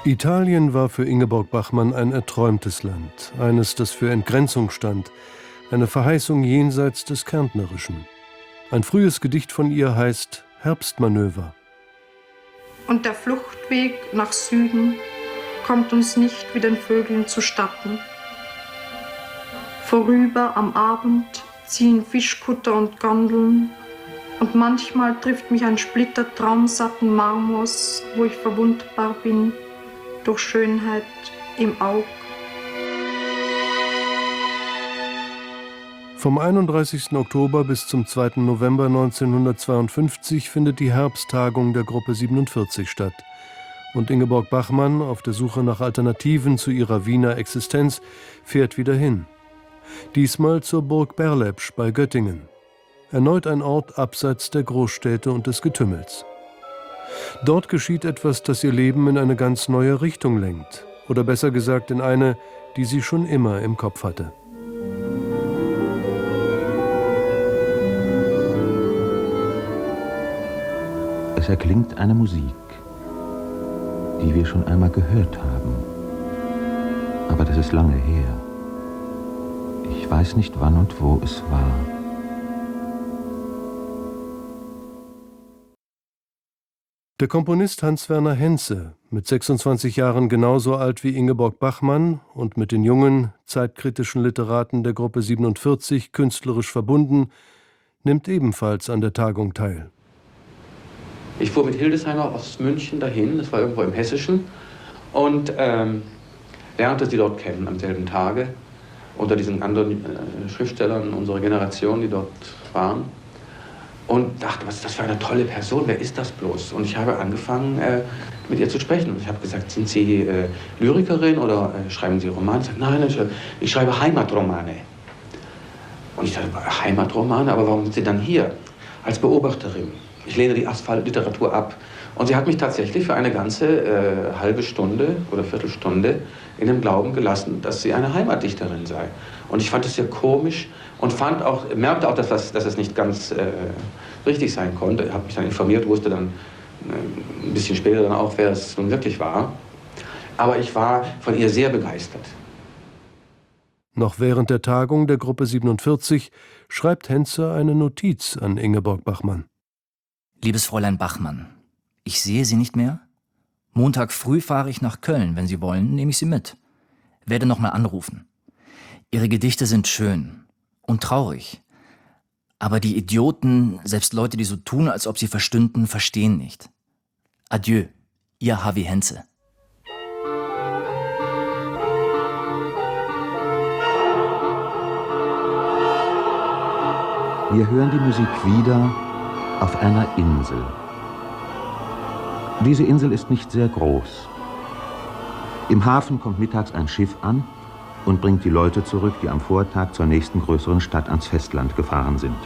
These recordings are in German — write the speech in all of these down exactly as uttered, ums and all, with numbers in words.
Italien war für Ingeborg Bachmann ein erträumtes Land, eines, das für Entgrenzung stand, eine Verheißung jenseits des Kärntnerischen. Ein frühes Gedicht von ihr heißt Herbstmanöver. Und der Fluchtweg nach Süden kommt uns nicht wie den Vögeln zustatten. Vorüber am Abend ziehen Fischkutter und Gondeln, und manchmal trifft mich ein Splitter traumsatten Marmors, wo ich verwundbar bin durch Schönheit im Aug. Vom einunddreißigsten Oktober bis zum zweiten November neunzehnhundertzweiundfünfzig findet die Herbsttagung der Gruppe siebenundvierzig statt. Und Ingeborg Bachmann, auf der Suche nach Alternativen zu ihrer Wiener Existenz, fährt wieder hin. Diesmal zur Burg Berlepsch bei Göttingen. Erneut ein Ort abseits der Großstädte und des Getümmels. Dort geschieht etwas, das ihr Leben in eine ganz neue Richtung lenkt. Oder besser gesagt in eine, die sie schon immer im Kopf hatte. Es erklingt eine Musik, die wir schon einmal gehört haben. Aber das ist lange her. Ich weiß nicht, wann und wo es war. Der Komponist Hans-Werner Henze, mit sechsundzwanzig Jahren genauso alt wie Ingeborg Bachmann und mit den jungen, zeitkritischen Literaten der Gruppe siebenundvierzig künstlerisch verbunden, nimmt ebenfalls an der Tagung teil. Ich fuhr mit Hildesheimer aus München dahin, das war irgendwo im Hessischen, und ähm, lernte sie dort kennen am selben Tage, unter diesen anderen äh, Schriftstellern unserer Generation, die dort waren. Und dachte, was ist das für eine tolle Person, wer ist das bloß? Und ich habe angefangen, äh, mit ihr zu sprechen. Und ich habe gesagt, sind Sie äh, Lyrikerin oder äh, schreiben Sie Romane? Sie sagt, nein, ich, ich schreibe Heimatromane. Und ich dachte, Heimatromane, aber warum sind Sie dann hier? Als Beobachterin. Ich lehne die Asphaltliteratur ab. Und sie hat mich tatsächlich für eine ganze äh, halbe Stunde oder Viertelstunde in dem Glauben gelassen, dass sie eine Heimatdichterin sei. Und ich fand es sehr komisch und fand auch, merkte auch, dass, das, dass es nicht ganz äh, richtig sein konnte. Ich habe mich dann informiert, wusste dann äh, ein bisschen später dann auch, wer es nun wirklich war. Aber ich war von ihr sehr begeistert. Noch während der Tagung der Gruppe siebenundvierzig schreibt Henze eine Notiz an Ingeborg Bachmann. Liebes Fräulein Bachmann, ich sehe Sie nicht mehr. Montag früh fahre ich nach Köln. Wenn Sie wollen, nehme ich Sie mit. Werde noch mal anrufen. Ihre Gedichte sind schön und traurig. Aber die Idioten, selbst Leute, die so tun, als ob sie verstünden, verstehen nicht. Adieu, Ihr Harvey Henze. Wir hören die Musik wieder auf einer Insel. Diese Insel ist nicht sehr groß. Im Hafen kommt mittags ein Schiff an und bringt die Leute zurück, die am Vortag zur nächsten größeren Stadt ans Festland gefahren sind.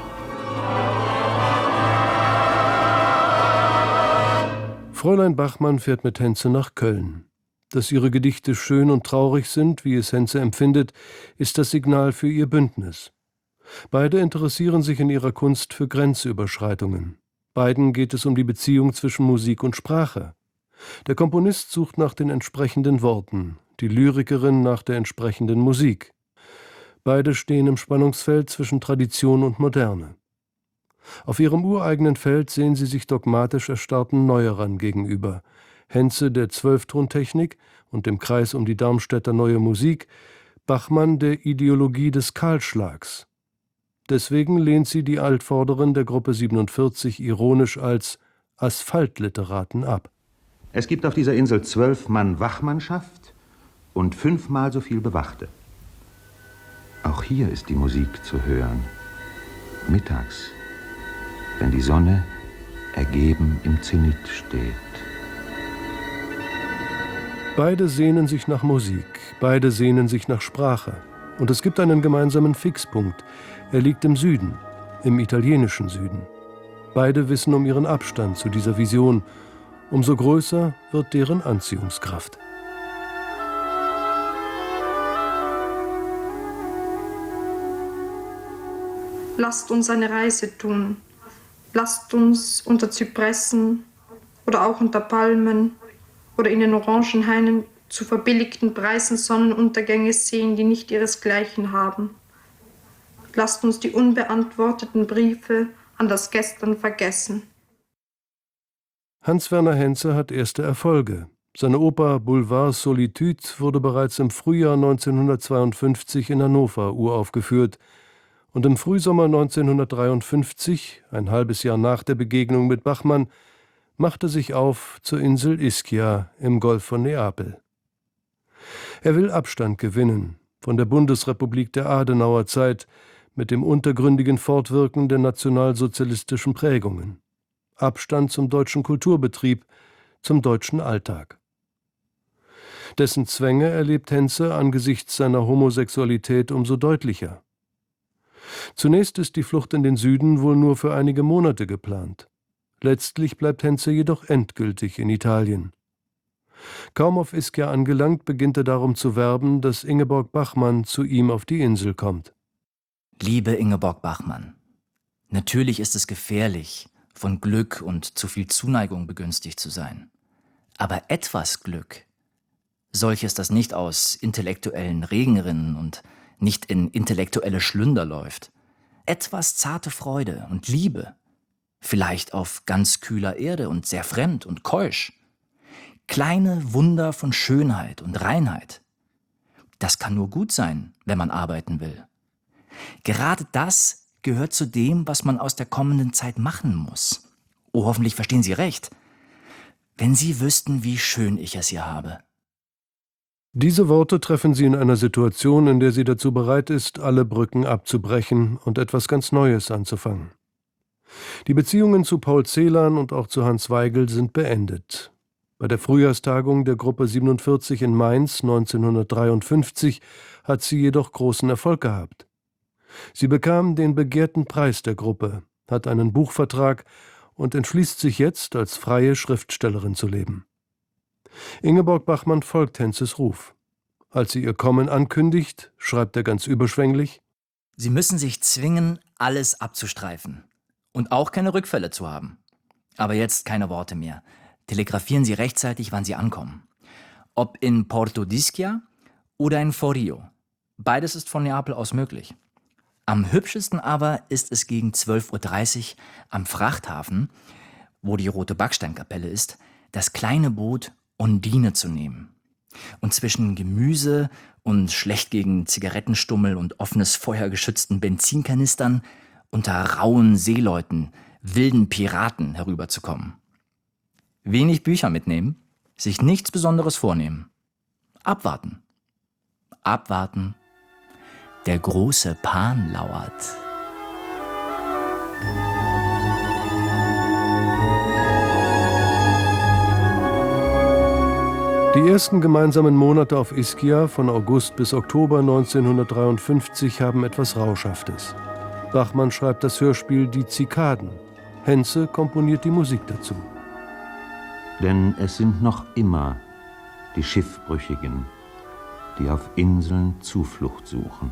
Fräulein Bachmann fährt mit Henze nach Köln. Dass ihre Gedichte schön und traurig sind, wie es Henze empfindet, ist das Signal für ihr Bündnis. Beide interessieren sich in ihrer Kunst für Grenzüberschreitungen. Beiden geht es um die Beziehung zwischen Musik und Sprache. Der Komponist sucht nach den entsprechenden Worten, die Lyrikerin nach der entsprechenden Musik. Beide stehen im Spannungsfeld zwischen Tradition und Moderne. Auf ihrem ureigenen Feld sehen sie sich dogmatisch erstarrten Neuerern gegenüber. Henze der Zwölftontechnik und dem Kreis um die Darmstädter Neue Musik, Bachmann der Ideologie des Kahlschlags. Deswegen lehnt sie die Altvorderin der Gruppe siebenundvierzig ironisch als Asphaltliteraten ab. Es gibt auf dieser Insel zwölf Mann Wachmannschaft und fünfmal so viel Bewachte. Auch hier ist die Musik zu hören. Mittags, wenn die Sonne ergeben im Zenit steht. Beide sehnen sich nach Musik, beide sehnen sich nach Sprache. Und es gibt einen gemeinsamen Fixpunkt. Er liegt im Süden, im italienischen Süden. Beide wissen um ihren Abstand zu dieser Vision. Umso größer wird deren Anziehungskraft. Lasst uns eine Reise tun. Lasst uns unter Zypressen oder auch unter Palmen oder in den Orangenhainen zu verbilligten Preisen Sonnenuntergänge sehen, die nicht ihresgleichen haben. Lasst uns die unbeantworteten Briefe an das Gestern vergessen. Hans-Werner Henze hat erste Erfolge. Seine Oper Boulevard Solitude wurde bereits im Frühjahr neunzehnhundertzweiundfünfzig in Hannover uraufgeführt und im Frühsommer neunzehnhundertdreiundfünfzig, ein halbes Jahr nach der Begegnung mit Bachmann, machte sich auf zur Insel Ischia im Golf von Neapel. Er will Abstand gewinnen von der Bundesrepublik der Adenauerzeit mit dem untergründigen Fortwirken der nationalsozialistischen Prägungen. Abstand zum deutschen Kulturbetrieb, zum deutschen Alltag. Dessen Zwänge erlebt Henze angesichts seiner Homosexualität umso deutlicher. Zunächst ist die Flucht in den Süden wohl nur für einige Monate geplant. Letztlich bleibt Henze jedoch endgültig in Italien. Kaum auf Ischia angelangt, beginnt er darum zu werben, dass Ingeborg Bachmann zu ihm auf die Insel kommt. Liebe Ingeborg Bachmann, natürlich ist es gefährlich, von Glück und zu viel Zuneigung begünstigt zu sein. Aber etwas Glück, solches, das nicht aus intellektuellen Regenrinnen und nicht in intellektuelle Schlünder läuft, etwas zarte Freude und Liebe, vielleicht auf ganz kühler Erde und sehr fremd und keusch, kleine Wunder von Schönheit und Reinheit. Das kann nur gut sein, wenn man arbeiten will. Gerade das gehört zu dem, was man aus der kommenden Zeit machen muss. Oh, hoffentlich verstehen Sie recht. Wenn Sie wüssten, wie schön ich es hier habe. Diese Worte treffen sie in einer Situation, in der sie dazu bereit ist, alle Brücken abzubrechen und etwas ganz Neues anzufangen. Die Beziehungen zu Paul Celan und auch zu Hans Weigel sind beendet. Bei der Frühjahrstagung der Gruppe siebenundvierzig in Mainz neunzehnhundertdreiundfünfzig hat sie jedoch großen Erfolg gehabt. Sie bekam den begehrten Preis der Gruppe, hat einen Buchvertrag und entschließt sich jetzt, als freie Schriftstellerin zu leben. Ingeborg Bachmann folgt Henzes Ruf. Als sie ihr Kommen ankündigt, schreibt er ganz überschwänglich: Sie müssen sich zwingen, alles abzustreifen und auch keine Rückfälle zu haben. Aber jetzt keine Worte mehr. Telegrafieren Sie rechtzeitig, wann Sie ankommen. Ob in Porto d'Ischia oder in Forio. Beides ist von Neapel aus möglich. Am hübschesten aber ist es gegen zwölf Uhr dreißig am Frachthafen, wo die Rote Backsteinkapelle ist, das kleine Boot Ondine zu nehmen und zwischen Gemüse und schlecht gegen Zigarettenstummel und offenes Feuer geschützten Benzinkanistern unter rauen Seeleuten, wilden Piraten herüberzukommen. Wenig Bücher mitnehmen, sich nichts Besonderes vornehmen. Abwarten. Abwarten. Der große Pan lauert. Die ersten gemeinsamen Monate auf Ischia von August bis Oktober neunzehnhundertdreiundfünfzig haben etwas Rauschhaftes. Bachmann schreibt das Hörspiel Die Zikaden. Henze komponiert die Musik dazu. Denn es sind noch immer die Schiffbrüchigen, die auf Inseln Zuflucht suchen.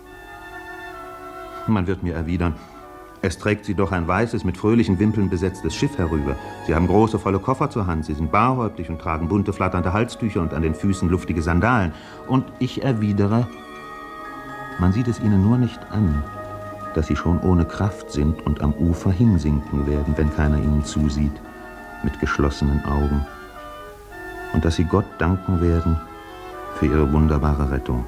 Man wird mir erwidern, es trägt sie doch ein weißes, mit fröhlichen Wimpeln besetztes Schiff herüber. Sie haben große, volle Koffer zur Hand, sie sind barhäuptig und tragen bunte, flatternde Halstücher und an den Füßen luftige Sandalen. Und ich erwidere, man sieht es ihnen nur nicht an, dass sie schon ohne Kraft sind und am Ufer hinsinken werden, wenn keiner ihnen zusieht, mit geschlossenen Augen. Und dass sie Gott danken werden für ihre wunderbare Rettung.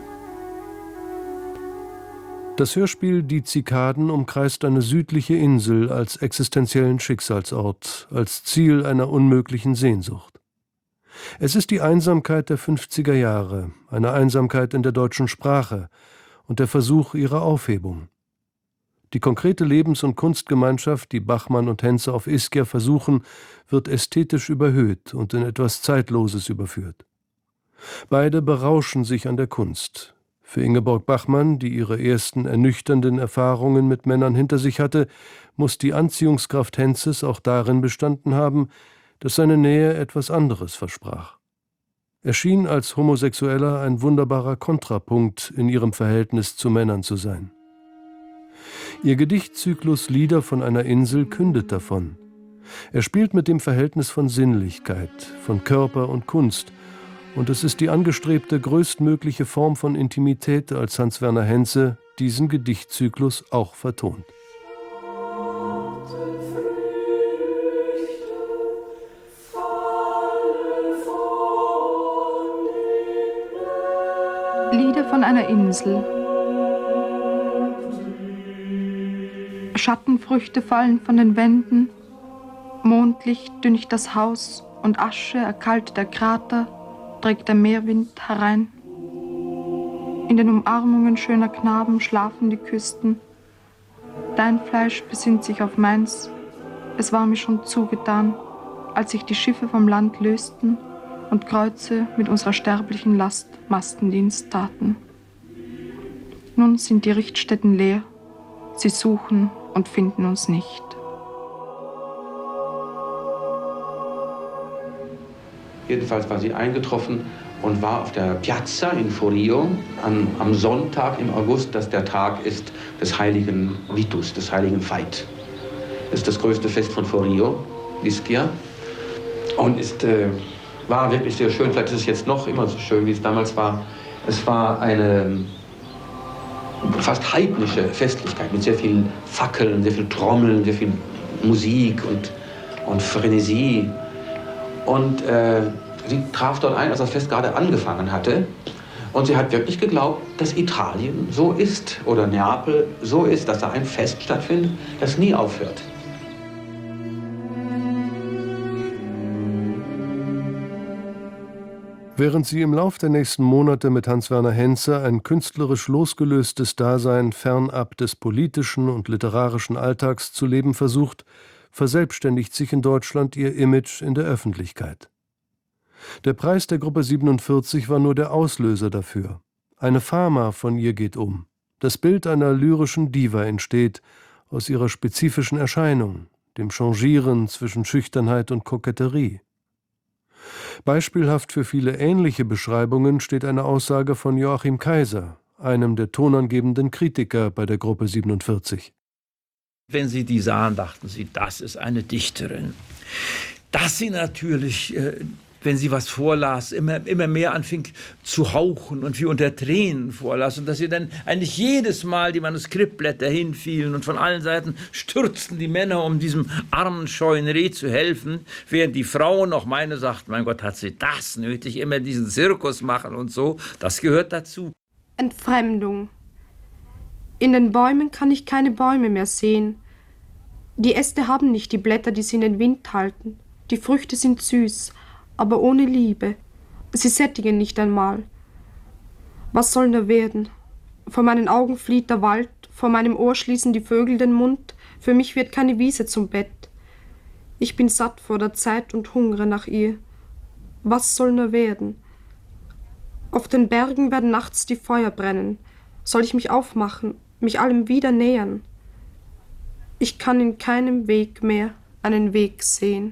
Das Hörspiel Die Zikaden umkreist eine südliche Insel als existenziellen Schicksalsort, als Ziel einer unmöglichen Sehnsucht. Es ist die Einsamkeit der fünfziger Jahre, eine Einsamkeit in der deutschen Sprache und der Versuch ihrer Aufhebung. Die konkrete Lebens- und Kunstgemeinschaft, die Bachmann und Henze auf Ischia versuchen, wird ästhetisch überhöht und in etwas Zeitloses überführt. Beide berauschen sich an der Kunst. Für Ingeborg Bachmann, die ihre ersten ernüchternden Erfahrungen mit Männern hinter sich hatte, muss die Anziehungskraft Henzes auch darin bestanden haben, dass seine Nähe etwas anderes versprach. Er schien als Homosexueller ein wunderbarer Kontrapunkt in ihrem Verhältnis zu Männern zu sein. Ihr Gedichtzyklus Lieder von einer Insel kündet davon. Er spielt mit dem Verhältnis von Sinnlichkeit, von Körper und Kunst, und es ist die angestrebte größtmögliche Form von Intimität, als Hans Werner Henze diesen Gedichtzyklus auch vertont. Lieder von einer Insel. Schattenfrüchte fallen von den Wänden, Mondlicht düncht das Haus und Asche erkaltet der Krater, trägt der Meerwind herein. In den Umarmungen schöner Knaben schlafen die Küsten. Dein Fleisch besinnt sich auf meins. Es war mir schon zugetan, als sich die Schiffe vom Land lösten und Kreuze mit unserer sterblichen Last Mastendienst taten. Nun sind die Richtstätten leer. Sie suchen und finden uns nicht. Jedenfalls war sie eingetroffen und war auf der Piazza in Forio an, am Sonntag im August, das der Tag ist des heiligen Vitus, des heiligen Veit. Das ist das größte Fest von Forio, Ischia. Und ist, äh, war wirklich sehr schön. Vielleicht ist es jetzt noch immer so schön, wie es damals war. Es war eine fast heidnische Festlichkeit mit sehr vielen Fackeln, sehr viel Trommeln, sehr viel Musik und, und Frenesie. Und äh, sie traf dort ein, als das Fest gerade angefangen hatte. Und sie hat wirklich geglaubt, dass Italien so ist oder Neapel so ist, dass da ein Fest stattfindet, das nie aufhört. Während sie im Lauf der nächsten Monate mit Hans Werner Henze ein künstlerisch losgelöstes Dasein fernab des politischen und literarischen Alltags zu leben versucht, verselbstständigt sich in Deutschland ihr Image in der Öffentlichkeit. Der Preis der Gruppe siebenundvierzig war nur der Auslöser dafür. Eine Fama von ihr geht um. Das Bild einer lyrischen Diva entsteht aus ihrer spezifischen Erscheinung, dem Changieren zwischen Schüchternheit und Koketterie. Beispielhaft für viele ähnliche Beschreibungen steht eine Aussage von Joachim Kaiser, einem der tonangebenden Kritiker bei der Gruppe siebenundvierzig. Wenn Sie die sahen, dachten Sie, das ist eine Dichterin. Dass sie natürlich, äh, wenn sie was vorlas, immer, immer mehr anfing zu hauchen und wie unter Tränen vorlas. Und dass sie dann eigentlich jedes Mal die Manuskriptblätter hinfielen und von allen Seiten stürzten die Männer, um diesem armen, scheuen Reh zu helfen, während die Frauen, auch meine, sagten, mein Gott, hat sie das nötig, immer diesen Zirkus machen und so. Das gehört dazu. Entfremdung. In den Bäumen kann ich keine Bäume mehr sehen. Die Äste haben nicht die Blätter, die sie in den Wind halten. Die Früchte sind süß, aber ohne Liebe. Sie sättigen nicht einmal. Was soll nur werden? Vor meinen Augen flieht der Wald, vor meinem Ohr schließen die Vögel den Mund. Für mich wird keine Wiese zum Bett. Ich bin satt vor der Zeit und hungre nach ihr. Was soll nur werden? Auf den Bergen werden nachts die Feuer brennen. Soll ich mich aufmachen, mich allem wieder nähern? Ich kann in keinem Weg mehr einen Weg sehen.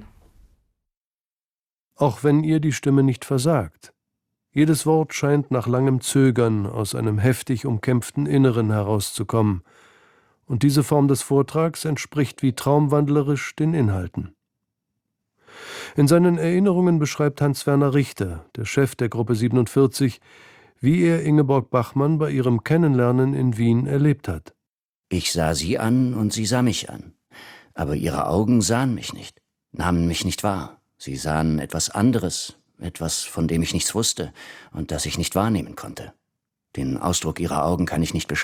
Auch wenn ihr die Stimme nicht versagt. Jedes Wort scheint nach langem Zögern aus einem heftig umkämpften Inneren herauszukommen. Und diese Form des Vortrags entspricht wie traumwandlerisch den Inhalten. In seinen Erinnerungen beschreibt Hans-Werner Richter, der Chef der Gruppe siebenundvierzig, wie er Ingeborg Bachmann bei ihrem Kennenlernen in Wien erlebt hat. Ich sah sie an und sie sah mich an. Aber ihre Augen sahen mich nicht, nahmen mich nicht wahr. Sie sahen etwas anderes, etwas, von dem ich nichts wusste und das ich nicht wahrnehmen konnte. Den Ausdruck ihrer Augen kann ich nicht beschreiben.